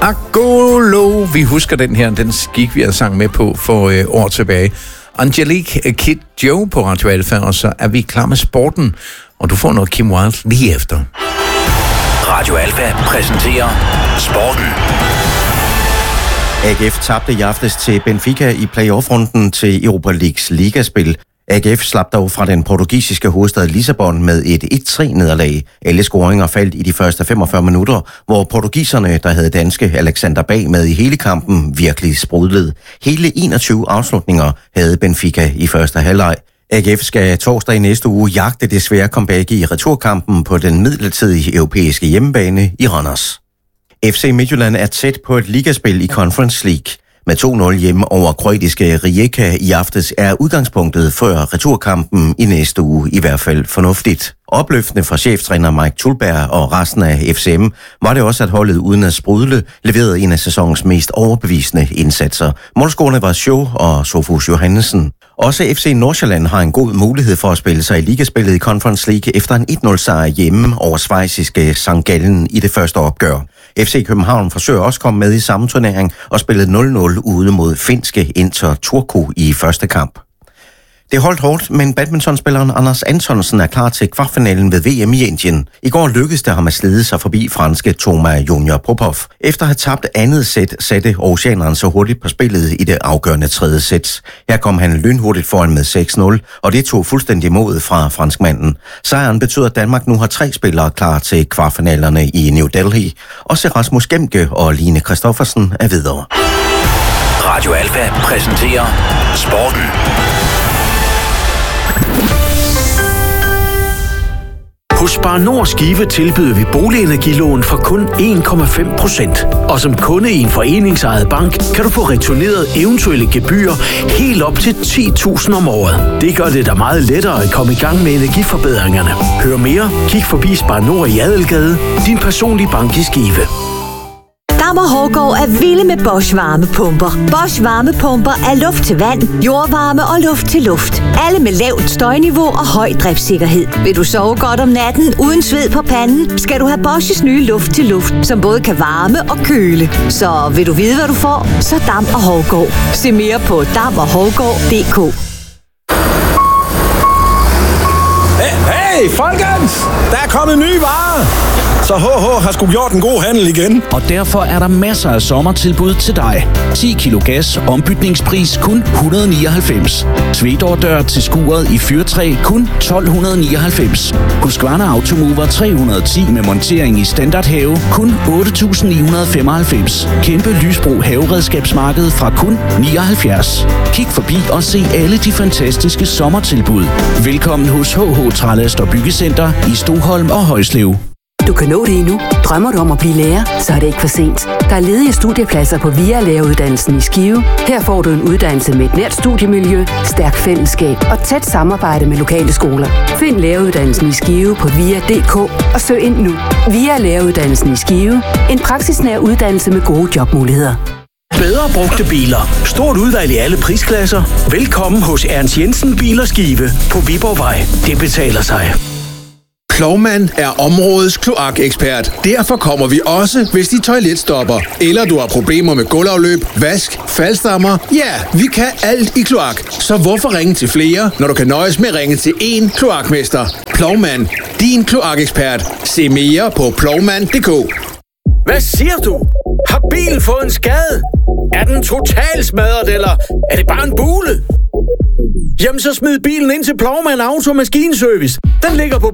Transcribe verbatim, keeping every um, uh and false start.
Agolo, vi husker den her, den skik, vi havde sang med på for øh, år tilbage. Angelique Kidjo på Radio Alfa, og så er vi klar med sporten, og du får noget Kim Wilde lige efter. Radio Alfa præsenterer sporten. A G F tabte i aftes til Benfica i playoff-runden til Europa Leagues ligaspil. A G F slap dog fra den portugisiske hovedstad Lissabon med et et-tre nederlag. Alle scoringer faldt i de første femogfyrre minutter, hvor portugiserne, der havde danske Alexander Bag med i hele kampen, virkelig sprudlede. Hele enogtyve afslutninger havde Benfica i første halvleg. A G F skal torsdag i næste uge jagte det svære comeback i returkampen på den midlertidige europæiske hjemmebane i Randers. F C Midtjylland er tæt på et ligaspil i Conference League. Med to nul hjemme over kroatiske Rijeka i aftes er udgangspunktet før returkampen i næste uge i hvert fald fornuftigt. Opløftende fra cheftræner Mike Tulberg og resten af F C M var det også, at holdet uden at sprudle leverede en af sæsonens mest overbevisende indsatser. Målscorerne var Show og Sofus Johannessen. Også F C Nordsjælland har en god mulighed for at spille sig i ligaspillet i Conference League efter en et nul sejr hjemme over schweiziske Sankt Gallen i det første opgør. F C København forsøger også at komme med i samme turnering og spillede nul nul ude mod finske Inter Turku i første kamp. Det holdt hårdt, men badmintonspilleren Anders Antonsen er klar til kvartfinalen ved V M i Indien. I går lykkedes det ham at slide sig forbi franske Thomas Junior Popov. Efter at have tabt andet sæt, satte oceaneren så hurtigt på spillet i det afgørende tredje sæt. Her kom han lynhurtigt foran med seks nul, og det tog fuldstændig mod fra franskmanden. Sejren betyder, at Danmark nu har tre spillere klar til kvartfinalerne i New Delhi. Også Rasmus Gemke og Line Christoffersen er videre. Radio Alfa præsenterer sporten. Hos Spar Nord Skive tilbyder vi boligenergilån for kun en komma fem procent. Og som kunde i en foreningsejet bank, kan du få returneret eventuelle gebyrer helt op til ti tusind om året. Det gør det da meget lettere at komme i gang med energiforbedringerne. Hør mere, kig forbi Spar Nord i Adelgade, din personlige bank i Skive. Dam og Hårgaard er vilde med Bosch varmepumper. Bosch varmepumper er luft til vand, jordvarme og luft til luft. Alle med lavt støjniveau og høj driftssikkerhed. Vil du sove godt om natten uden sved på panden, skal du have Bosch's nye luft til luft, som både kan varme og køle. Så vil du vide, hvad du får, så Dam og Hårgaard. Se mere på dam og hårgaard punktum d k. Hey, hey, folkens! Der er kommet nye varer! Så H H har sgu gjort en god handel igen. Og derfor er der masser af sommertilbud til dig. ti kilo gas, ombytningspris kun et hundrede og nioghalvfems. Svedordør til skuret i fyrtræ kun tolv nioghalvfems. Husqvarna Automover tre hundrede og ti med montering i standardhave kun otte tusind ni hundrede og femoghalvfems. Kæmpe Lysbro haveredskabsmarked fra kun nioghalvfjerds. Kig forbi og se alle de fantastiske sommertilbud. Velkommen hos H H Trælast og Byggecenter i Stoholm og Højslev. Du kan nå det endnu. Drømmer du om at blive lærer, så er det ikke for sent. Der er ledige studiepladser på V I A læreruddannelsen i Skive. Her får du en uddannelse med et nært studiemiljø, stærkt fællesskab og tæt samarbejde med lokale skoler. Find læreruddannelsen i Skive på via punktum d k og søg ind nu. V I A læreruddannelsen i Skive. En praksisnær uddannelse med gode jobmuligheder. Bedre brugte biler. Stort udvalg i alle prisklasser. Velkommen hos Ernst Jensen Biler Skive på Viborgvej. Det betaler sig. Plovmand er områdets kloakekspert. Derfor kommer vi også, hvis de toilet stopper. Eller du har problemer med gulvafløb, vask, faldstammer. Ja, vi kan alt i kloak. Så hvorfor ringe til flere, når du kan nøjes med at ringe til én kloakmester? Plovmand, din kloakekspert. Se mere på plovmand punktum d k. Hvad siger du? Har bilen fået en skade? Er den totalt smadret, eller er det bare en bule? Jamen så smid bilen ind til Plovmand Auto Maskinservice. Den ligger på